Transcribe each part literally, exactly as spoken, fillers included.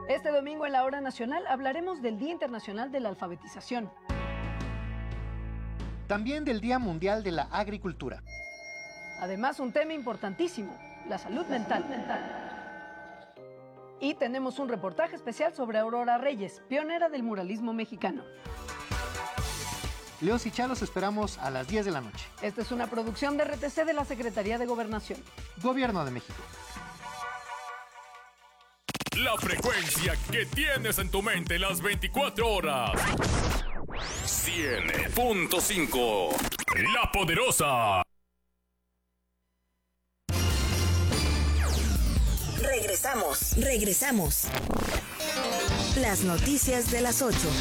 Este domingo en la Hora Nacional hablaremos del Día Internacional de la Alfabetización. También del Día Mundial de la Agricultura. Además, un tema importantísimo, la salud mental. Y tenemos un reportaje especial sobre Aurora Reyes, pionera del muralismo mexicano. Leos y Chá los esperamos a las diez de la noche. Esta es una producción de R T C de la Secretaría de Gobernación. Gobierno de México. La frecuencia que tienes en tu mente las veinticuatro horas. cien punto cinco. La Poderosa. Regresamos, regresamos. Las noticias de las ocho.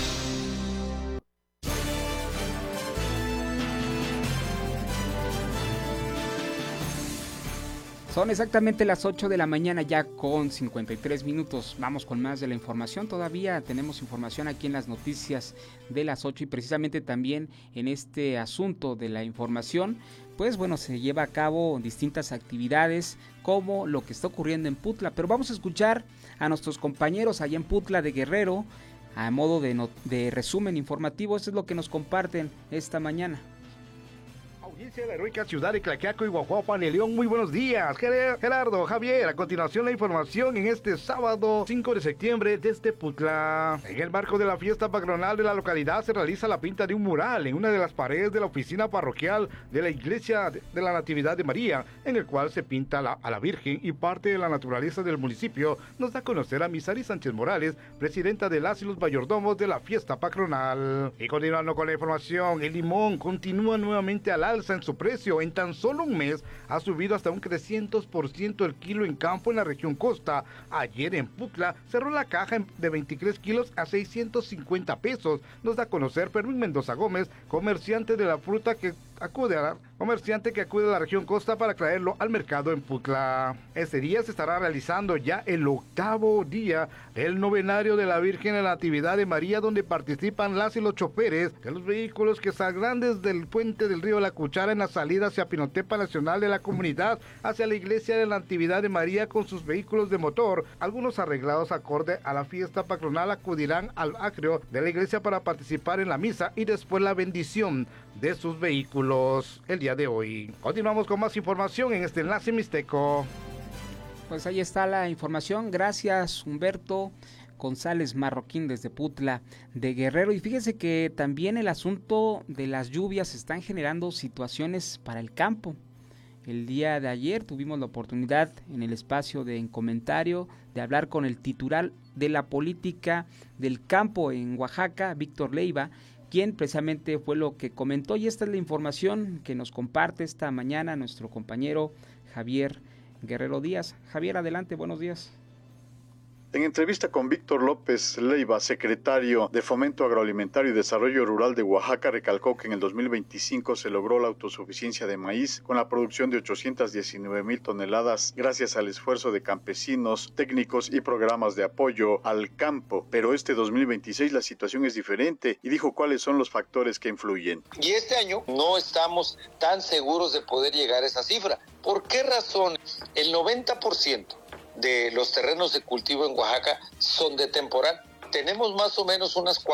Son exactamente las ocho de la mañana ya con cincuenta y tres minutos. Vamos con más de la información. Todavía tenemos información aquí en las noticias de las ocho y precisamente también en este asunto de la información, pues bueno, se lleva a cabo distintas actividades como lo que está ocurriendo en Putla. Pero vamos a escuchar a nuestros compañeros allá en Putla de Guerrero a modo de, no, de resumen informativo. Esto es lo que nos comparten esta mañana. Audiencia de la heroica ciudad de Tlaquiaco y Guajuapan de León. Muy buenos días, Gerardo, Javier. A continuación la información en este sábado cinco de septiembre desde Putla. En el marco de la fiesta patronal de la localidad se realiza la pinta de un mural en una de las paredes de la oficina parroquial de la iglesia de la Natividad de María, en el cual se pinta la, a la Virgen y parte de la naturaleza del municipio. Nos da a conocer a Misari Sánchez Morales, presidenta de las y los mayordomos de la fiesta patronal. Y continuando con la información, el limón continúa nuevamente al alza en su precio. En tan solo un mes ha subido hasta un trescientos por ciento el kilo en campo en la región costa. Ayer en Putla cerró la caja de veintitrés kilos a seiscientos cincuenta pesos. Nos da a conocer Fermín Mendoza Gómez, comerciante de la fruta que acude a la, comerciante que acude a la región costa para traerlo al mercado en Putla. Este día se estará realizando ya el octavo día del novenario de la Virgen de la Natividad de María, donde participan las y los choferes de los vehículos que saldrán desde el puente del río La Cuchara en la salida hacia Pinotepa Nacional de la comunidad hacia la iglesia de la Natividad de María con sus vehículos de motor. Algunos arreglados acorde a la fiesta patronal acudirán al atrio de la iglesia para participar en la misa y después la bendición de sus vehículos el día de hoy. Continuamos con más información en este enlace mixteco. Pues ahí está la información. Gracias, Humberto González Marroquín desde Putla de Guerrero. Y fíjese que también el asunto de las lluvias están generando situaciones para el campo. El día de ayer tuvimos la oportunidad en el espacio de En Comentario de hablar con el titular de la política del campo en Oaxaca, Víctor Leiva, quien precisamente fue lo que comentó, y esta es la información que nos comparte esta mañana nuestro compañero Javier Guerrero Díaz. Javier, adelante, buenos días. En entrevista con Víctor López Leiva, secretario de Fomento Agroalimentario y Desarrollo Rural de Oaxaca, recalcó que en el dos mil veinticinco se logró la autosuficiencia de maíz con la producción de ochocientas diecinueve mil toneladas gracias al esfuerzo de campesinos, técnicos y programas de apoyo al campo. Pero este dos mil veintiséis la situación es diferente y dijo cuáles son los factores que influyen. Y este año no estamos tan seguros de poder llegar a esa cifra. ¿Por qué razón? El noventa por ciento de los terrenos de cultivo en Oaxaca son de temporal. Tenemos más o menos unas